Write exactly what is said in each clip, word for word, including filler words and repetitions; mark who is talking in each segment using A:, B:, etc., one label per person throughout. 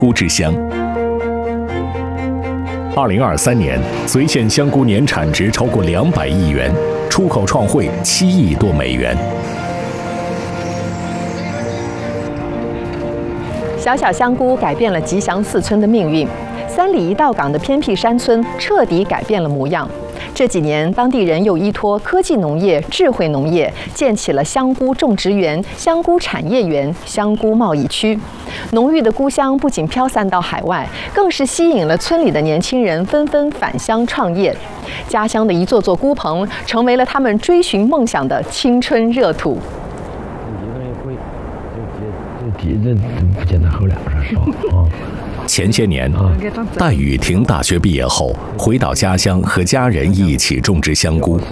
A: 菇之乡。二零二三年，随县香菇年产值超过两百亿元，出口创汇七亿多美元。
B: 小小香菇改变了吉祥寺村的命运，三里一道港的偏僻山村彻底改变了模样。这几年，当地人又依托科技农业、智慧农业，建起了香菇种植园、香菇产业园、香菇贸易区。浓郁的菇香不仅飘散到海外，更是吸引了村里的年轻人纷纷返乡创业。家乡的一座座菇棚，成为了他们追寻梦想的青春热土。
A: 前些年，戴雨婷大学毕业后回到家乡，和家人一起种植香菇。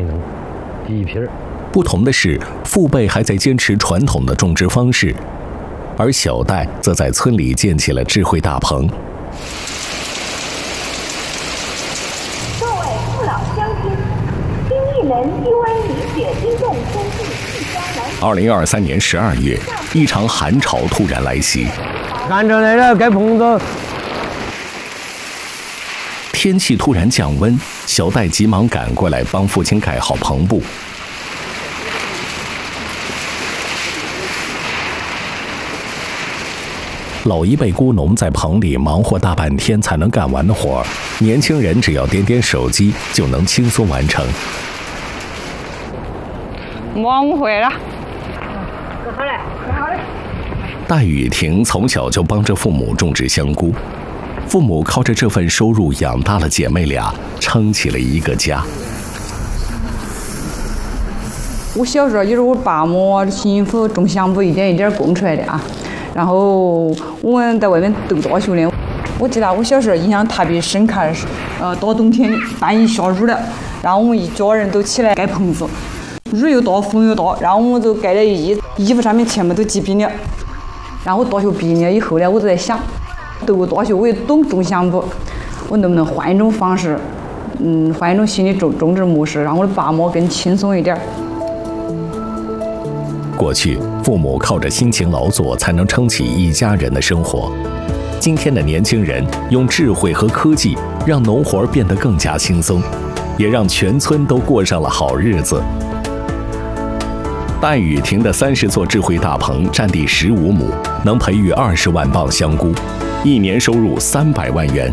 A: 不同的是，父辈还在坚持传统的种植方式，而小戴则在村里建起了智慧大棚。
C: 各位父老乡亲，新一轮U A 米血冰冻春季即将来临。
A: 二零二三年十二月，一场寒潮突然来袭。
D: 看着来了，该棚子。
A: 天气突然降温，小戴急忙赶过来帮父亲盖好棚布。老一辈菇农在棚里忙活大半天才能干完的活儿，年轻人只要点点手机就能轻松完成。
E: 忙会了。
C: 好嘞，好嘞。
A: 戴雨婷从小就帮着父母种植香菇，父母靠着这份收入养大了姐妹俩，撑起了一个家。
E: 我小时候就是我爸妈辛苦种香菇一点一点供出来的啊，然后我们在外面读大学的。我记得我小时候印象特别深刻的是，呃，大冬天半夜下雨了，然后我们一家人都起来盖棚子，雨又大风又大，然后我们就盖了一衣，衣服上面全部都积冰了。然后大学毕业以后呢，我就在想，读过大学我也懂种香菇，我能不能换一种方式，嗯，换一种新的种种植模式，让我的爸妈更轻松一点。
A: 过去，父母靠着辛勤劳作才能撑起一家人的生活。今天的年轻人用智慧和科技，让农活变得更加轻松，也让全村都过上了好日子。戴雨婷的三十座智慧大棚占地十五亩，能培育二十万磅香菇，一年收入三百万元。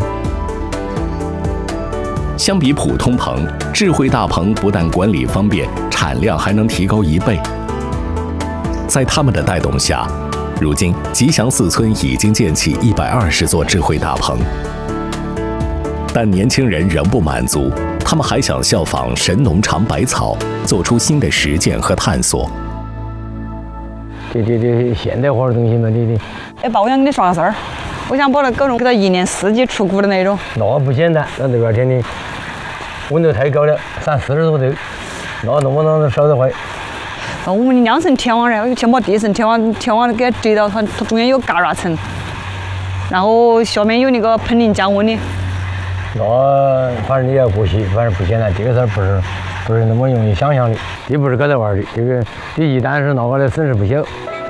A: 相比普通棚，智慧大棚不但管理方便，产量还能提高一倍。在他们的带动下，如今吉祥寺村已经建起一百二十座智慧大棚。但年轻人仍不满足，他们还想效仿神农尝百草，做出新的实践和探索。
D: 这这这现代化的东西嘛，这这。
E: 哎，爸，我想跟你说个事儿，我想把那搞成给它一年四季出菇的那种。
D: 那不简单，那这边天的温度太高了，三四十多度，那能不能烧得坏？
E: 那我们两层天网噻，我就先把第一层天网天网给它折到，它它中间有嘎啦层，然后下面有那个喷淋降温的。
D: 那反正你要过去，反正不简单，这个事儿不是不是那么容易想象的，这不是搁这玩的，这个这一旦是闹过来损失不小。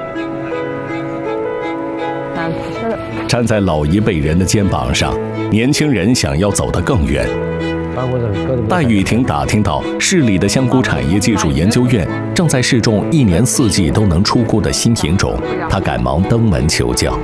A: 站在老一辈人的肩膀上，年轻人想要走得更远。戴雨婷打听到，市里的香菇产业技术研究院正在试种一年四季都能出菇的新品种，他赶忙登门求教。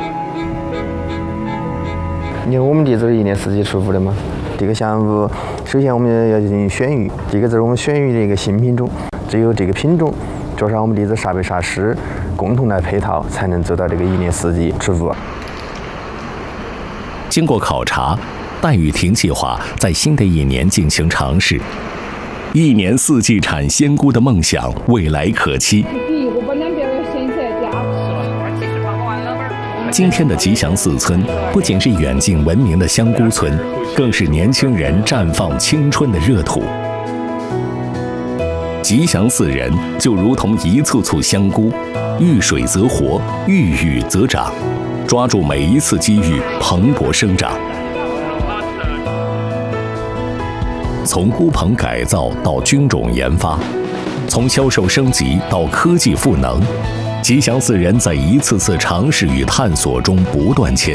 F: 你看我们这是一年四季出菇的嘛，这个项目首先我们要进行选育，这个是我们选育的一个新品种，只有这个品种加上我们粒子杀被杀师共同来配套，才能做到这个一年四季出菇。
A: 经过考察，戴雨婷计划在新的一年进行尝试，一年四季产鲜菇的梦想未来可期。今天的吉祥寺村不仅是远近闻名的香菇村，更是年轻人绽放青春的热土。吉祥寺人就如同一簇簇香菇，遇水则活，遇雨则长，抓住每一次机遇，蓬勃生长。从菇棚改造到菌种研发，从销售升级到科技赋能，吉祥寺人在一次次尝试与探索中不断前